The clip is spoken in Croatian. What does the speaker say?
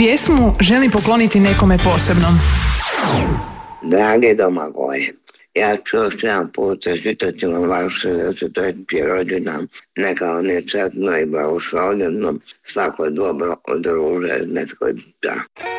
pjesmu želim pokloniti nekome posebnom. Dragi Domagoje, ja ću još jedan put čitati vam vaš 63. rođendan. Neka vam je sretno i blagoslovljeno. Svako dobro od Ruže Netkovića.